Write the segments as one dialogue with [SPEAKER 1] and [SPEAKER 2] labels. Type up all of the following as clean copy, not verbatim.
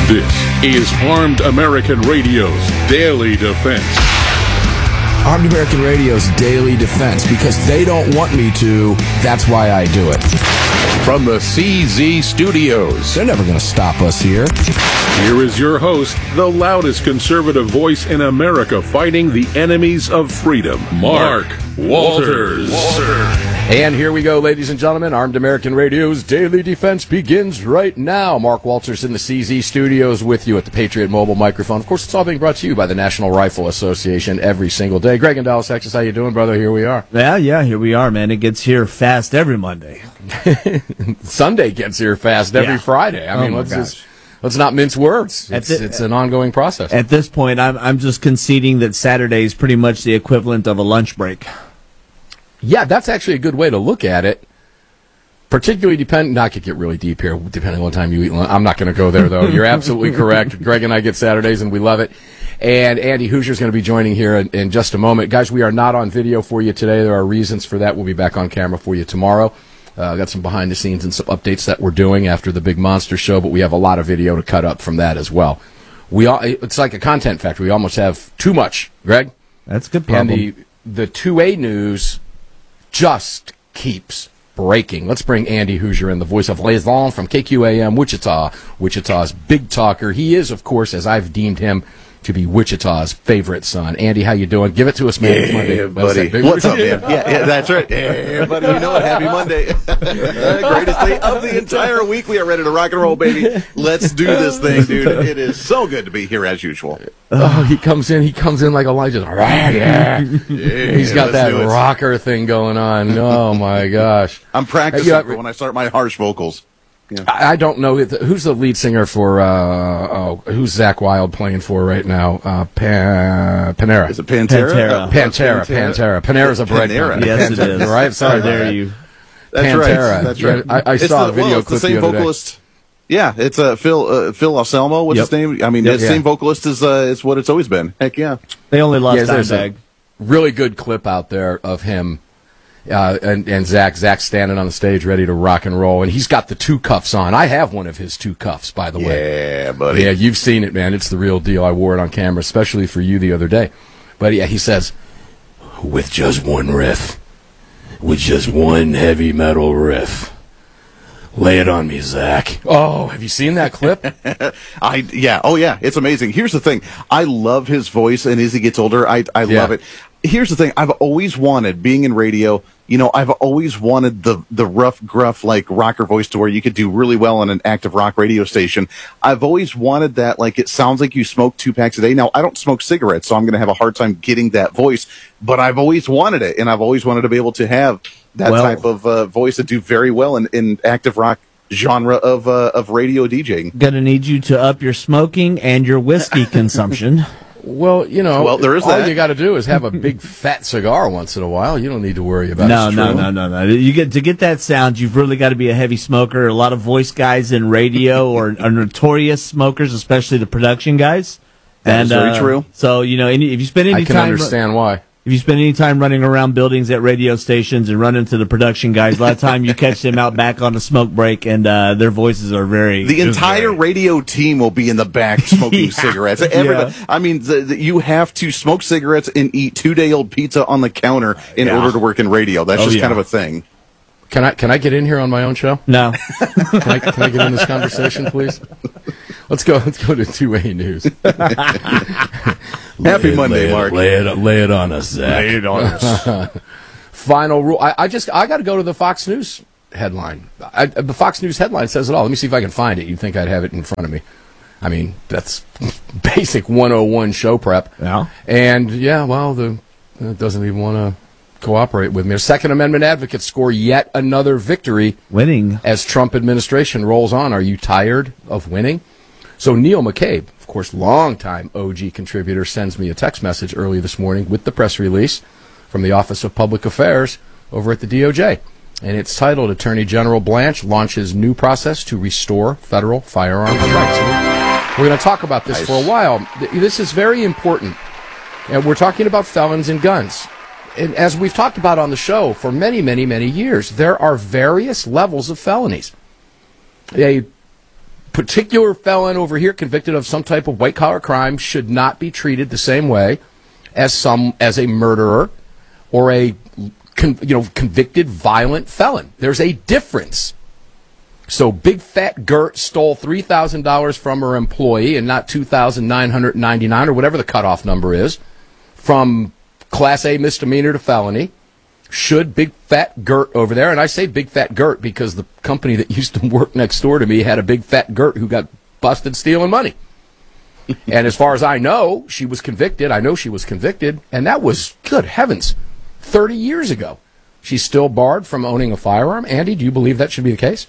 [SPEAKER 1] This is Armed American Radio's Daily Defense.
[SPEAKER 2] Armed American Radio's Daily Defense, because they don't want me to, that's why I do it.
[SPEAKER 1] From the CZ Studios,
[SPEAKER 2] They're never going to stop us here.
[SPEAKER 1] here is your host, the loudest conservative voice in America fighting the enemies of freedom, Mark Walters.
[SPEAKER 3] And here we go, ladies and gentlemen. Armed American Radio's Daily Defense begins right now. Mark Walters in the CZ Studios with you at the Patriot Mobile microphone. Of course, it's all being brought to you by the National Rifle Association every single day. Greg in Dallas, Texas, how you doing, brother? Here we are.
[SPEAKER 4] Yeah, here we are, man. It gets here fast every Monday.
[SPEAKER 3] Sunday gets here fast every Friday. I mean, let's not mince words. It's an ongoing process.
[SPEAKER 4] At this point, I'm just conceding that Saturday is pretty much the equivalent of a lunch break.
[SPEAKER 3] Yeah, that's actually a good way to look at it. Particularly not to get really deep here, depending on what time you eat lunch. I'm not going to go there, though. You're absolutely correct. Greg and I get Saturdays, and we love it. And Andy Hoosier's going to be joining here in just a moment. Guys, we are not on video for you today. There are reasons for that. We'll be back on camera for you tomorrow. Got some behind the scenes and some updates that we're doing after the big monster show, but we have a lot of video to cut up from that as well. It's like a content factory. We almost have too much, Greg.
[SPEAKER 4] That's a good problem.
[SPEAKER 3] And the 2A news just keeps breaking. Let's bring Andy Hoosier in, the voice of Liaison from KQAM Wichita, Wichita's big talker. He is, of course, as I've deemed him, to be Wichita's favorite son. Andy, how you doing? Give it to us, man.
[SPEAKER 5] Yeah, buddy. What's up, man? Yeah, that's right. Yeah, buddy. You know it. Happy Monday. Greatest day of the entire week. We are ready to rock and roll, baby. Let's do this thing, dude. It is so good to be here as usual.
[SPEAKER 3] Oh, he comes in like Elijah. Yeah. He's got that rocker thing going on. Oh my gosh.
[SPEAKER 5] I'm practicing for when I start my harsh vocals. Yeah.
[SPEAKER 3] I don't know who's the lead singer for. Who's Zach Wilde playing for right now? Panera.
[SPEAKER 5] Is it Pantera?
[SPEAKER 3] Pantera. Panera's a bread company.
[SPEAKER 4] Yes, it is.
[SPEAKER 3] Right? Sorry,
[SPEAKER 4] there you.
[SPEAKER 5] That's
[SPEAKER 3] Pantera.
[SPEAKER 5] Right. That's right.
[SPEAKER 3] I saw a video clip
[SPEAKER 5] the same
[SPEAKER 3] the other
[SPEAKER 5] vocalist. Day. Yeah, it's Phil Anselmo. What's his name? I mean, the same vocalist is what it's always been. Heck yeah.
[SPEAKER 4] They only lost Dimebag.
[SPEAKER 3] Really good clip out there of him. And Zach's standing on the stage ready to rock and roll, and he's got the two cuffs on. I have one of his two cuffs, by the way.
[SPEAKER 5] Yeah, buddy.
[SPEAKER 3] Yeah, you've seen it, man. It's the real deal. I wore it on camera, especially for you the other day. But yeah, he says, with just one riff, with just one heavy metal riff. Lay it on me, Zach. Oh, have you seen that clip?
[SPEAKER 5] Yeah. Oh, yeah. It's amazing. Here's the thing. I love his voice, and as he gets older, I love it. Here's the thing. I've always wanted, being in radio, I've always wanted the rough, gruff, like, rocker voice to where you could do really well on an active rock radio station. I've always wanted that, like, it sounds like you smoke 2 packs a day. Now, I don't smoke cigarettes, so I'm going to have a hard time getting that voice, but I've always wanted it, and I've always wanted to be able to have that type of voice to do very well in active rock genre of radio DJing.
[SPEAKER 4] Gonna need you to up your smoking and your whiskey consumption.
[SPEAKER 3] Well,
[SPEAKER 5] there is
[SPEAKER 3] all
[SPEAKER 5] that.
[SPEAKER 3] You got to do is have a big fat cigar once in a while. You don't need to worry about it.
[SPEAKER 4] No. To get that sound, you've really got to be a heavy smoker. A lot of voice guys in radio are notorious smokers, especially the production guys.
[SPEAKER 5] That's very true.
[SPEAKER 4] So, if you spend any time...
[SPEAKER 3] I can understand why.
[SPEAKER 4] If you spend any time running around buildings at radio stations and run into the production guys, a lot of time you catch them out back on a smoke break, and their voices are very...
[SPEAKER 5] The entire radio team will be in the back smoking cigarettes. Everybody, I mean, you have to smoke cigarettes and eat 2-day-old pizza on the counter in order to work in radio. That's just kind of a thing.
[SPEAKER 3] Can I get in here on my own show?
[SPEAKER 4] No.
[SPEAKER 3] Can I get in this conversation, please? Let's go to 2A News.
[SPEAKER 5] Happy Monday, Mark.
[SPEAKER 3] Lay it on us, Zach.
[SPEAKER 5] Lay it on us.
[SPEAKER 3] Final rule. I got to go to the Fox News headline. The Fox News headline says it all. Let me see if I can find it. You'd think I'd have it in front of me. I mean, that's basic 101 show prep.
[SPEAKER 4] Yeah.
[SPEAKER 3] And, it doesn't even want to cooperate with me. Second Amendment advocates score yet another victory.
[SPEAKER 4] Winning.
[SPEAKER 3] As Trump administration rolls on. Are you tired of winning? So Neil McCabe, of course, longtime OG contributor, sends me a text message early this morning with the press release from the Office of Public Affairs over at the DOJ. And it's titled, Attorney General Blanche Launches New Process to Restore Federal Firearms Rights. We're going to talk about this for a while. This is very important. And we're talking about felons and guns. And as we've talked about on the show for many, many, many years, there are various levels of felonies. particular felon over here convicted of some type of white-collar crime should not be treated the same way as a murderer or a convicted violent felon. There's a difference. So Big Fat Gert stole $3,000 from her employee and not $2,999 or whatever the cutoff number is from Class A misdemeanor to felony. Should Big Fat Gert over there, and I say Big Fat Gert because the company that used to work next door to me had a Big Fat Gert who got busted stealing money. And as far as I know, she was convicted. I know she was convicted, and that was, good heavens, 30 years ago. She's still barred from owning a firearm. Andy, do you believe that should be the case?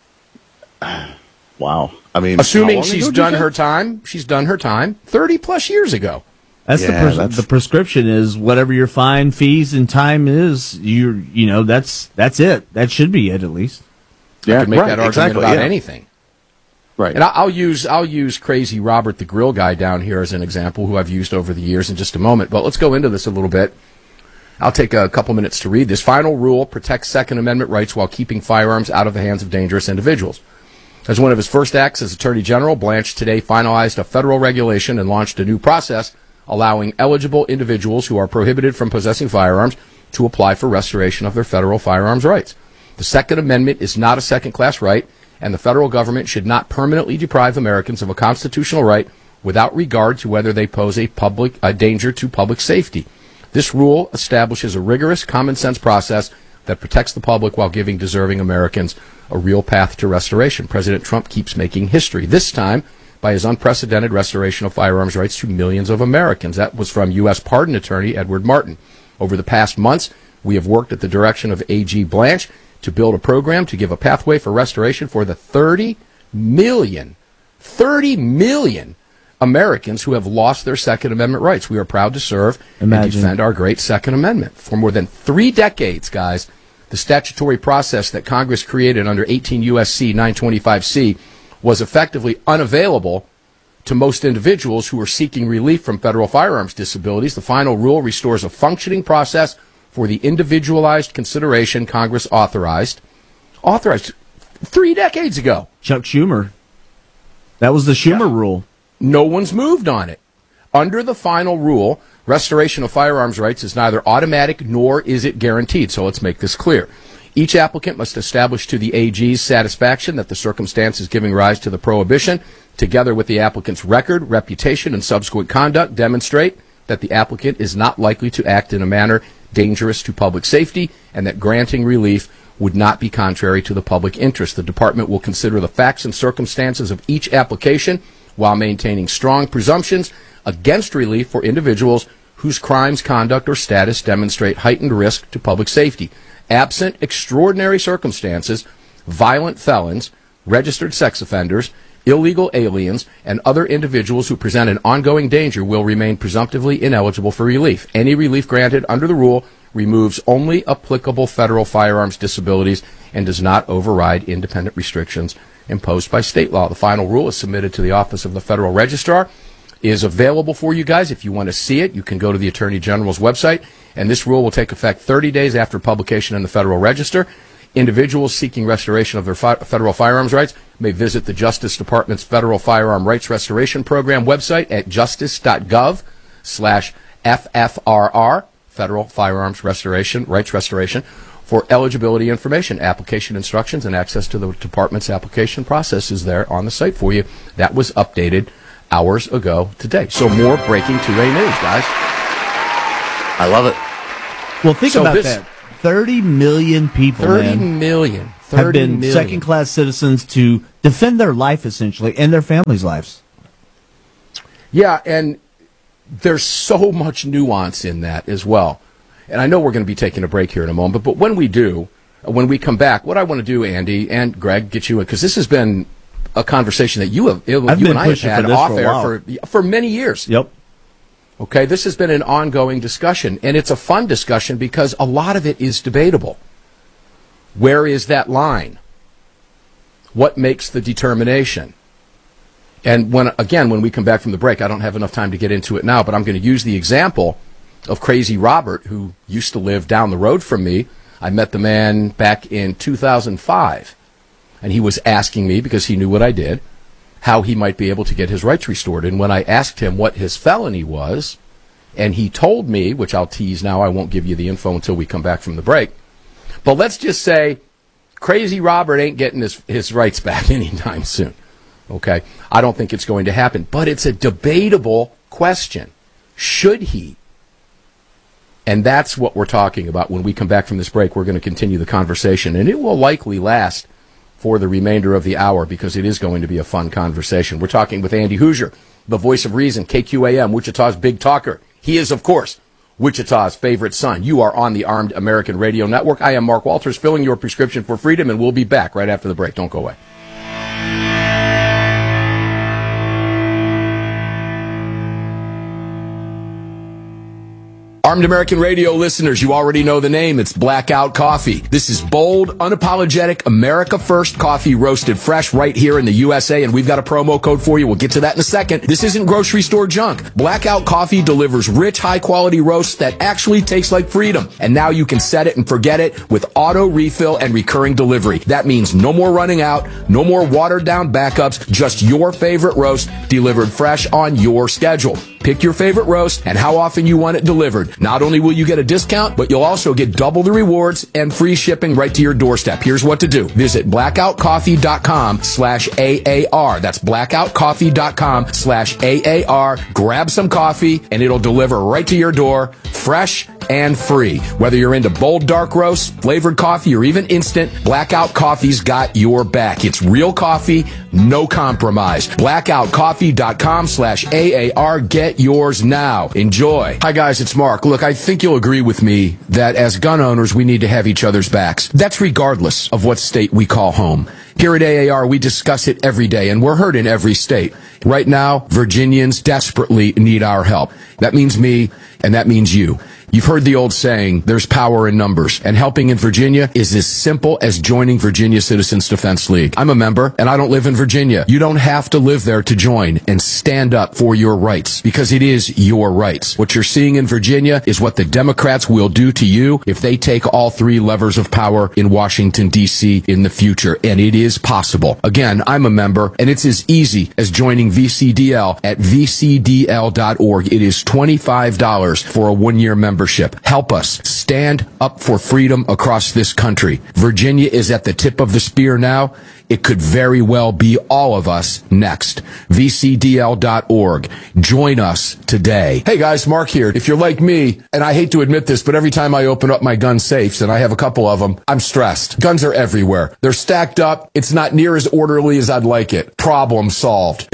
[SPEAKER 5] Wow. I mean,
[SPEAKER 3] assuming she's done her time 30 plus years ago.
[SPEAKER 4] That's the prescription is whatever your fine, fees, and time is. That's it. That should be it at least.
[SPEAKER 3] Yeah, I could make that argument about anything.
[SPEAKER 5] Right.
[SPEAKER 3] And I'll use Crazy Robert the Grill guy down here as an example, who I've used over the years in just a moment. But let's go into this a little bit. I'll take a couple minutes to read this. Final rule protects Second Amendment rights while keeping firearms out of the hands of dangerous individuals. As one of his first acts as Attorney General, Blanche today finalized a federal regulation and launched a new process allowing eligible individuals who are prohibited from possessing firearms to apply for restoration of their federal firearms rights. The Second Amendment is not a second-class right, and the federal government should not permanently deprive Americans of a constitutional right without regard to whether they pose a danger to public safety. This rule establishes a rigorous, common-sense process that protects the public while giving deserving Americans a real path to restoration. President Trump keeps making history, this time by his unprecedented restoration of firearms rights to millions of Americans. That was from U.S. Pardon Attorney Edward Martin. Over the past months, we have worked at the direction of AG Blanche to build a program to give a pathway for restoration for the 30 million Americans who have lost their Second Amendment rights. We are proud to serve and defend our great Second Amendment. For more than 3 decades, guys, the statutory process that Congress created under 18 U.S.C. 925C was effectively unavailable to most individuals who are seeking relief from federal firearms disabilities. The final rule restores a functioning process for the individualized consideration Congress authorized 3 decades ago.
[SPEAKER 4] Chuck Schumer. That was the Schumer rule.
[SPEAKER 3] No one's moved on it. Under the final rule, restoration of firearms rights is neither automatic nor is it guaranteed. So let's make this clear. Each applicant must establish to the AG's satisfaction that the circumstances giving rise to the prohibition, together with the applicant's record, reputation, and subsequent conduct, demonstrate that the applicant is not likely to act in a manner dangerous to public safety and that granting relief would not be contrary to the public interest. The department will consider the facts and circumstances of each application while maintaining strong presumptions against relief for individuals whose crimes, conduct, or status demonstrate heightened risk to public safety. Absent extraordinary circumstances, violent felons, registered sex offenders, illegal aliens, and other individuals who present an ongoing danger will remain presumptively ineligible for relief. Any relief granted under the rule removes only applicable federal firearms disabilities and does not override independent restrictions imposed by state law. The final rule is submitted to the Office of the Federal Registrar, is available for you guys. If you want to see it, you can go to the Attorney General's website, and this rule will take effect 30 days after publication in the Federal Register. Individuals seeking restoration of their federal firearms rights may visit the Justice Department's Federal Firearm Rights Restoration Program website at justice.gov/FFRR, Federal Firearms Rights Restoration, for eligibility information. Application instructions and access to the department's application process is there on the site for you. That was updated hours ago today. So more breaking 2A news, guys.
[SPEAKER 5] I love it.
[SPEAKER 4] Well, think about that. 30 million people,
[SPEAKER 3] 30 million
[SPEAKER 4] have been second-class citizens to defend their life, essentially, and their families' lives.
[SPEAKER 3] Yeah, and there's so much nuance in that as well. And I know we're going to be taking a break here in a moment, but when we do, when we come back, what I want to do, Andy and Greg, get you in, because this has been a conversation that you and I have had off air for many years.
[SPEAKER 4] Yep.
[SPEAKER 3] Okay, this has been an ongoing discussion, and it's a fun discussion because a lot of it is debatable. Where is that line? What makes the determination? And when we come back from the break, I don't have enough time to get into it now, but I'm going to use the example of Crazy Robert, who used to live down the road from me. I met the man back in 2005, and he was asking me, because he knew what I did, how he might be able to get his rights restored. And when I asked him what his felony was, and he told me, which I'll tease now, I won't give you the info until we come back from the break, but let's just say Crazy Robert ain't getting his rights back anytime soon. Okay? I don't think it's going to happen, but it's a debatable question. Should he? And that's what we're talking about. When we come back from this break, we're going to continue the conversation, and it will likely last for the remainder of the hour because it is going to be a fun conversation. We're talking with Andy Hoosier, the voice of reason, KQAM, Wichita's big talker. He is, of course, Wichita's favorite son. You are on the Armed American Radio Network. I am Mark Walters, filling your prescription for freedom, and we'll be back right after the break. Don't go away. Armed American Radio listeners, you already know the name. It's Blackout Coffee. This is bold, unapologetic, America First coffee roasted fresh right here in the USA, and we've got a promo code for you. We'll get to that in a second. This isn't grocery store junk. Blackout Coffee delivers rich, high-quality roasts that actually taste like freedom. And now you can set it and forget it with auto refill and recurring delivery. That means no more running out, no more watered-down backups, just your favorite roast delivered fresh on your schedule. Pick your favorite roast and how often you want it delivered. Not only will you get a discount, but you'll also get double the rewards and free shipping right to your doorstep. Here's what to do. Visit blackoutcoffee.com/AAR. That's blackoutcoffee.com/AAR. Grab some coffee and it'll deliver right to your door, fresh and free. Whether you're into bold dark roasts, flavored coffee, or even instant, Blackout Coffee's got your back. It's real coffee, no compromise. blackoutcoffee.com/AAR. Get yours now. Enjoy. Hi guys, it's Mark. Look, I think you'll agree with me that as gun owners, we need to have each other's backs. That's regardless of what state we call home. Here at AAR, we discuss it every day, and we're heard in every state. Right now, Virginians desperately need our help. That means me, and that means you. You've heard the old saying, there's power in numbers, and helping in Virginia is as simple as joining Virginia Citizens Defense League. I'm a member, and I don't live in Virginia. You don't have to live there to join and stand up for your rights, because it is your rights. What you're seeing in Virginia is what the Democrats will do to you if they take all three levers of power in Washington, D.C. in the future, and it is possible. Again, I'm a member, and it's as easy as joining VCDL at vcdl.org. It is $25 for a one-year membership. Help us stand up for freedom across this country. Virginia is at the tip of the spear now. It could very well be all of us next. VCDL.org. Join us today. Hey guys, Mark here. If you're like me, and I hate to admit this, but every time I open up my gun safes, and I have a couple of them, I'm stressed. Guns are everywhere. They're stacked up. It's not near as orderly as I'd like it. Problem solved.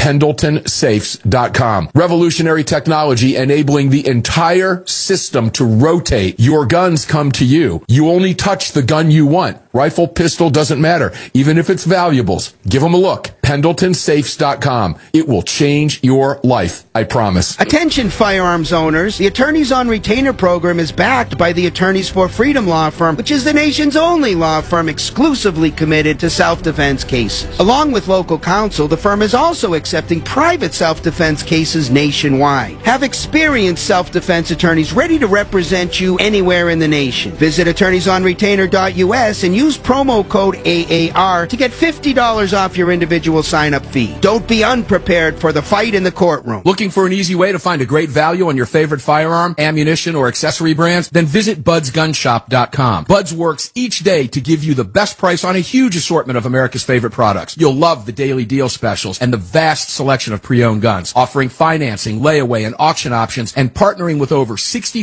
[SPEAKER 3] PendletonSafes.com. Revolutionary technology enabling the entire system to rotate. Your guns come to you. You only touch the gun you want. Rifle, pistol, doesn't matter. Even if it's valuables, give them a look. PendletonSafes.com. It will change your life, I promise.
[SPEAKER 6] Attention firearms owners. The Attorneys on Retainer program is backed by the Attorneys for Freedom law firm, which is the nation's only law firm exclusively committed to self-defense cases. Along with local counsel, the firm is also accepting private self-defense cases nationwide. Have experienced self-defense attorneys ready to represent you anywhere in the nation. Visit attorneysonretainer.us and use promo code AAR to get $50 off your individual sign-up fee. Don't be unprepared for the fight in the courtroom.
[SPEAKER 3] Looking for an easy way to find a great value on your favorite firearm, ammunition, or accessory brands? Then visit BudsGunShop.com. Buds works each day to give you the best price on a huge assortment of America's favorite products. You'll love the daily deal specials and the vast selection of pre-owned guns, offering financing, layaway, and auction options, and partnering with over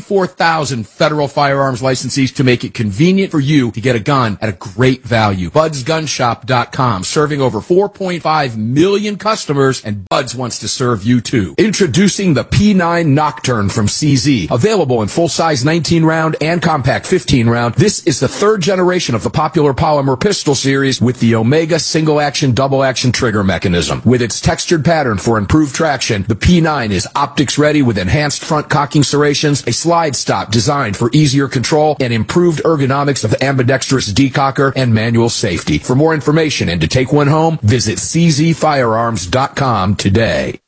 [SPEAKER 3] 64,000 federal firearms licensees to make it convenient for you to get a gun at a great value. BudsGunShop.com, serving over 4.5 million customers, and Buds wants to serve you too. Introducing the P9 Nocturne from CZ. Available in full-size 19-round and compact 15-round, this is the third generation of the popular polymer pistol series with the Omega single-action, double-action trigger mechanism. With its textured pattern for improved traction, the P9 is optics-ready with enhanced front cocking serrations, a slide stop designed for easier control, and improved ergonomics of ambidextrous decocker and manual safety. For more information and to take one home, visit czfirearms.com today.